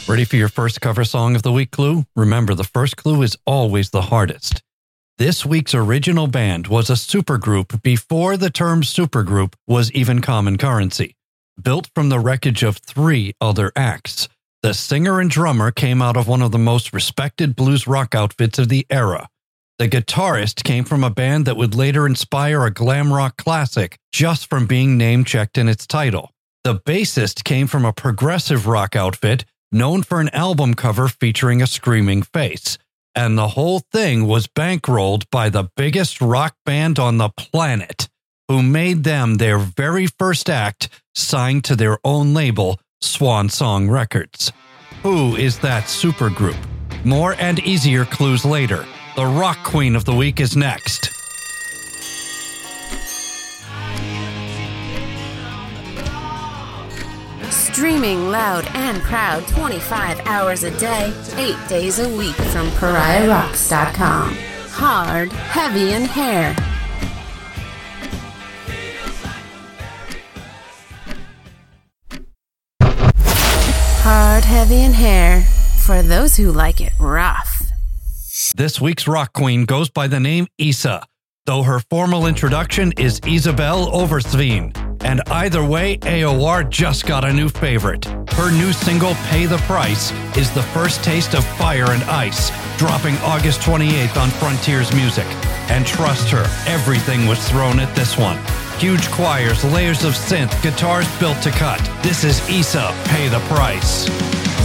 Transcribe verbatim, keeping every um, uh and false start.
Ready for your first cover song of the week clue? Remember, the first clue is always the hardest. This week's original band was a supergroup before the term supergroup was even common currency. Built from the wreckage of three other acts, the singer and drummer came out of one of the most respected blues rock outfits of the era. The guitarist came from a band that would later inspire a glam rock classic just from being name-checked in its title. The bassist came from a progressive rock outfit known for an album cover featuring a screaming face. And the whole thing was bankrolled by the biggest rock band on the planet, who made them their very first act signed to their own label, Swan Song Records. Who is that supergroup? More and easier clues later. The rock queen of the week is next. Streaming loud and proud twenty-five hours a day, eight days a week from pariah rocks dot com. Hard, Heavy, and Hair. Hard, Heavy, and Hair. For those who like it rough. This week's rock queen goes by the name Isa, though her formal introduction is Isabel Oversveen. And either way, A O R just got a new favorite. Her new single, Pay the Price, is the first taste of Fire and Ice, dropping August twenty-eighth on Frontiers Music. And trust her, everything was thrown at this one. Huge choirs, layers of synth, guitars built to cut. This is Isa, Pay the Price.